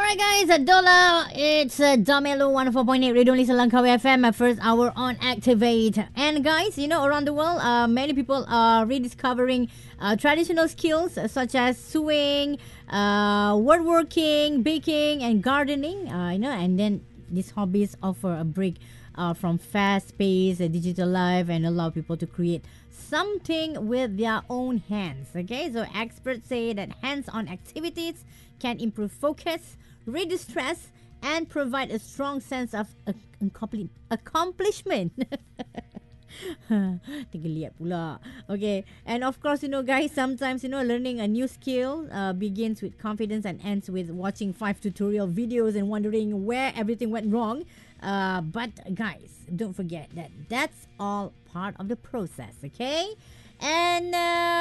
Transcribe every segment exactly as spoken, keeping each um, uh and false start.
Alright guys, Dola, it's uh, Damelo one oh four point eight Radio Malaysia Langkawi F M, uh, first hour on Activate. And guys, you know, around the world, uh, many people are rediscovering uh, traditional skills uh, such as sewing, uh, woodworking, baking and gardening, uh, you know, and then these hobbies offer a break uh, from fast-paced uh, digital life and allow people to create something with their own hands. Okay, so experts say that hands-on activities can improve focus, reduce stress, and provide a strong sense of accompli- accomplishment. Tergeliat pula. Okay, and of course, you know, guys, sometimes, you know, learning a new skill uh, begins with confidence and ends with watching five tutorial videos and wondering where everything went wrong. Uh, but guys, don't forget that that's all part of the process, okay? And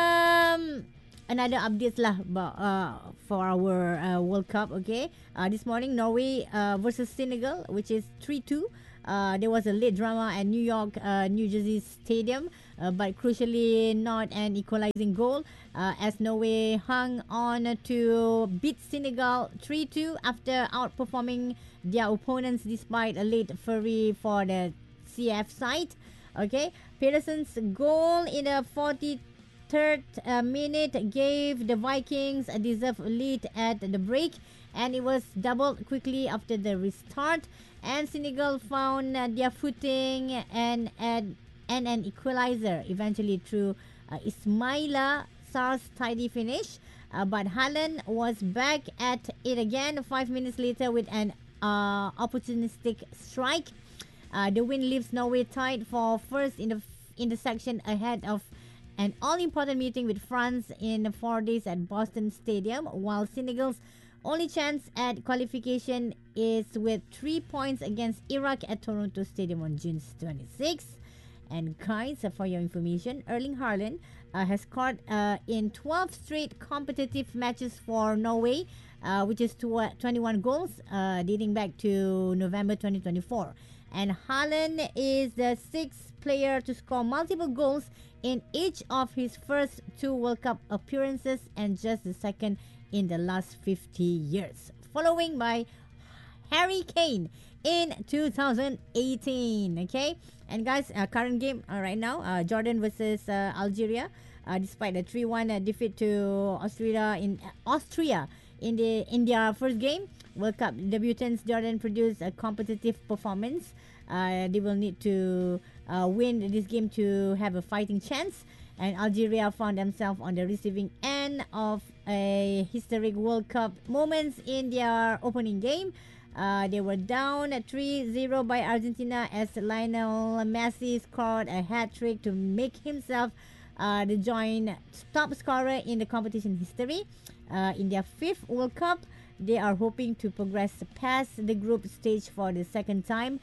um, another updates lah about, uh, for our uh, World Cup, okay? Uh, this morning, Norway uh, versus Senegal, which is three two. Uh, there was a late drama at New York, uh, New Jersey Stadium, uh, but crucially not an equalizing goal uh, as Norway hung on to beat Senegal three two after outperforming their opponents despite a late flurry for the C F side. Okay, Pedersen's goal in the forty-third uh, minute gave the Vikings a deserved lead at the break, and it was doubled quickly after the restart. And Senegal found uh, their footing and, and and an equalizer eventually through uh, Ismaila Sarr's tidy finish. Uh, but Haaland was back at it again five minutes later with an uh, opportunistic strike. Uh, the win leaves Norway tied for first in the in the section ahead of an all-important meeting with France in four days at Boston Stadium, while Senegal's only chance at qualification is with three points against Iraq at Toronto Stadium on June twenty-sixth. And guys, uh, for your information, Erling Haaland uh, has scored uh, in twelve straight competitive matches for Norway, uh, which is tw- twenty-one goals uh, dating back to November twenty twenty-four. And Haaland is the sixth player to score multiple goals in each of his first two World Cup appearances and just the second in the last fifty years, following by Harry Kane in two thousand eighteen. Okay, and guys, uh, current game uh, right now, uh, Jordan versus uh, Algeria. Uh, despite a three one uh, defeat to Austria in uh, Austria in the in their first game, World Cup debutants Jordan produced a competitive performance. Uh, they will need to uh, win this game to have a fighting chance. And Algeria found themselves on the receiving end of a historic World Cup moments in their opening game. Uh, they were down three zero by Argentina as Lionel Messi scored a hat-trick to make himself uh, the joint top scorer in the competition history. Uh, in their fifth World Cup, they are hoping to progress past the group stage for the second time.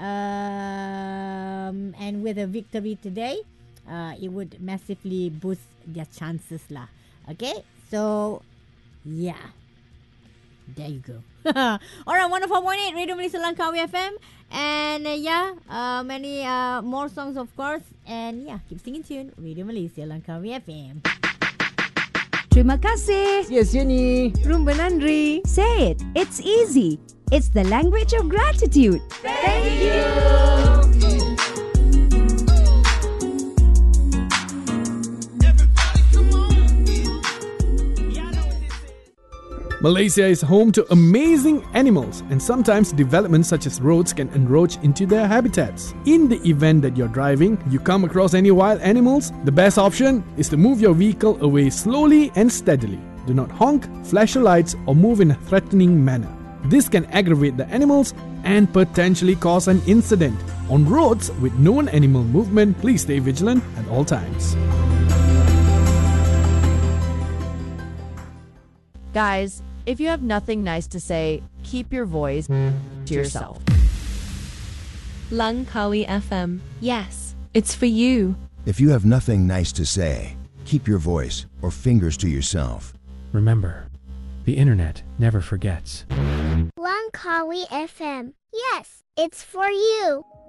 Um, and with a victory today, uh, it would massively boost their chances lah. Okay, so yeah, there you go. Alright, one oh four point eight Radio Malaysia Langkawi F M, and uh, yeah, uh, many uh, more songs of course, and yeah, keep singing tune Radio Malaysia Langkawi F M. Terima kasih. Yes, Jenny. Rumba Nandri. Say it. It's easy. It's the language of gratitude. Thank you. Malaysia is home to amazing animals, and sometimes developments such as roads can encroach into their habitats. In the event that you're driving, you come across any wild animals, the best option is to move your vehicle away slowly and steadily. Do not honk, flash your lights, or move in a threatening manner. This can aggravate the animals and potentially cause an incident. On roads with known animal movement, please stay vigilant at all times. Guys, if you have nothing nice to say, keep your voice to yourself. Langkawi F M. Yes, it's for you. If you have nothing nice to say, keep your voice or fingers to yourself. Remember, the internet never forgets. Langkawi F M. Yes, it's for you.